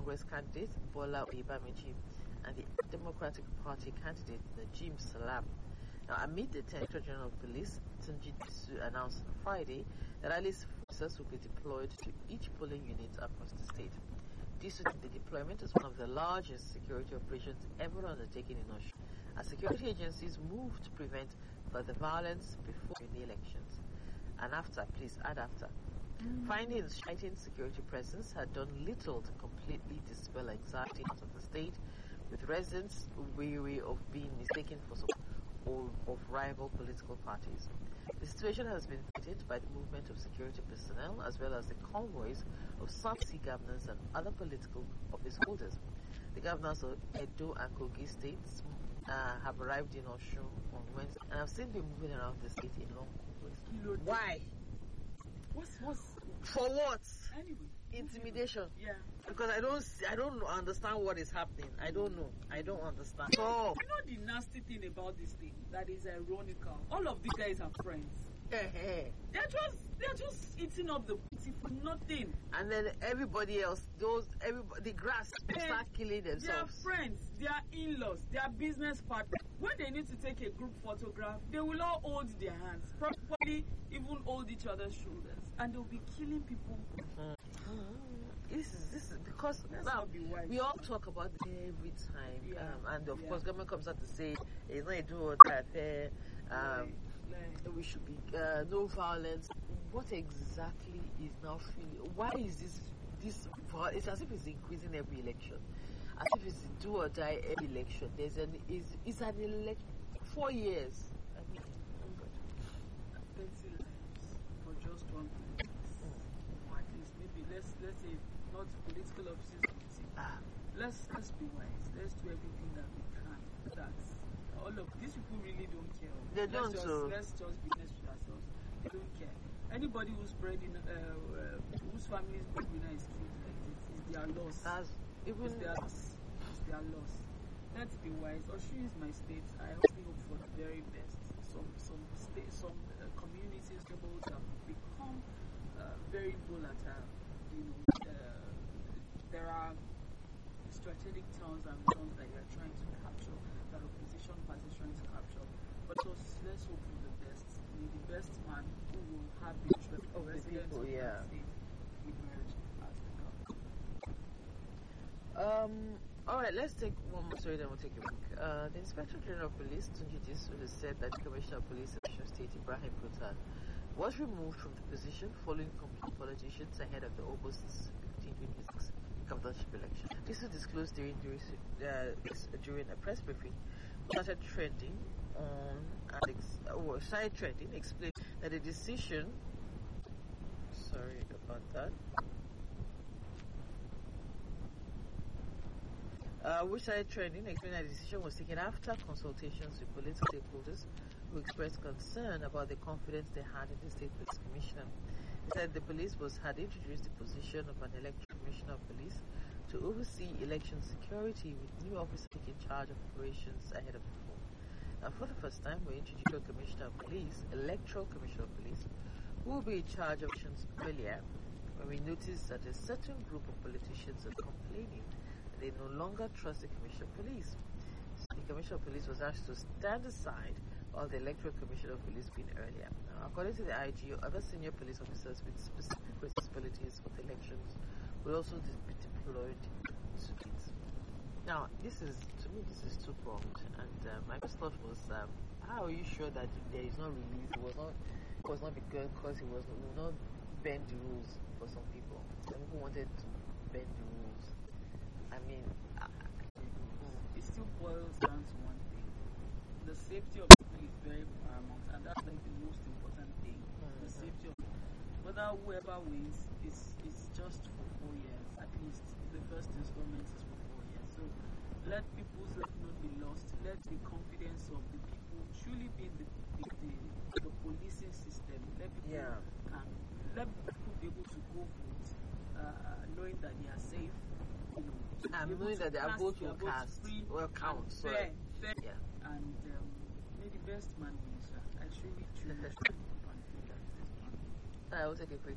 Congress candidate Bola Oyebamiji and the Democratic Party candidate Najim Salam. Now, amid the Director General of Police, Tunji Disu announced on Friday that at least officers will be deployed to each polling unit across the state. Disu said the deployment is one of the largest security operations ever undertaken in Osun, as security agencies move to prevent further violence before the elections. And after, please add after. Findings heightened security presence had done little to completely dispel anxiety out of the state, with residents weary of being mistaken for support of rival political parties. The situation has been treated by the movement of security personnel as well as the convoys of South Sea governors and other political office holders. The governors of Edo and Kogi states have arrived in Osun on Wednesday and have since been moving around the state in long convoys. Why? What's For what? anyway? Intimidation. Yeah. Because I don't understand what is happening. I don't know. I don't understand. So, You know the nasty thing about this thing that is ironical. All of these guys are friends. They're just eating up the pussy for nothing. and then everybody else, the grass start killing They are themselves. friends, they are in-laws, they are business partners. When they need to take a group photograph, they will all hold their hands, probably even hold each other's shoulders, and they'll be killing people. This is because Let's now not be wise. we all talk about it every time, Yeah. and of Yeah. course government comes out to say it's not a do or die affair. We should be no violence. What exactly is now feeling? Why is this? It's as if it's increasing every election, as if it's a do or die every election. It's an election 4 years. I mean, Petty lives for just one place. Or at least maybe let's say not political offices committee. Let's be wise. Let's do everything that we can. That all of these people really don't care. They don't. Let's just be honest with ourselves. They don't care. Anybody who's spreading whose family's breadwinner is killed like this is their loss. Even It's their loss. It's their loss. Let's be wise. Osun is my state. I only hope for the very best. Some communities have become very volatile. There are strategic towns and towns that you are trying to capture, that opposition parties trying to capture. But let's hope for the best. May the best man who will have the interest of residents people, of yeah. that state emerge as the government. All right, let's take one more story, then we'll take a break. The Inspector General of Police, Tunji Disu, has said that the Commissioner of Police of Osun State, Ibrahim Brutal, was removed from the position following complaint politicians ahead of the August 15, 2026 governorship election. This was disclosed during a press briefing. Started trending explained that the decision. Sorry about that. Which started trending, explaining that the decision was taken after consultations with political stakeholders who expressed concern about the confidence they had in the state police commissioner. He said the police had introduced the position of an elected commissioner of police to oversee election security, with new officers taking charge of operations ahead of the poll. Now, for the first time, we introduced a commissioner of police, electoral commissioner of police, who will be in charge of elections earlier, when we noticed that a certain group of politicians are complaining that they no longer trust the commissioner of police. So the commissioner of police was asked to stand aside while the electoral commissioner of police being earlier. Now, according to the IG, other senior police officers with specific responsibilities for the elections will also be deployed to it. Now, to me, this is two-pronged, and my first thought was, how are you sure that there is no release? It was not because he will not bend the rules for some people. Some people wanted to bend the rules. I mean, It still boils down to one thing. The safety of people is very paramount, and that's like the most important thing. The safety of whether whoever wins is just for 4 years. At least the first installment is for 4 years. So let people's life not be lost. Let the confidence of the people truly be in the policing system. Let people let people be able to go vote, knowing that they are safe. I'm knowing that their vote will count. Fair. Yeah. And may the best man win, sir. I truly, truly, truly hope and pray that. I will take a quick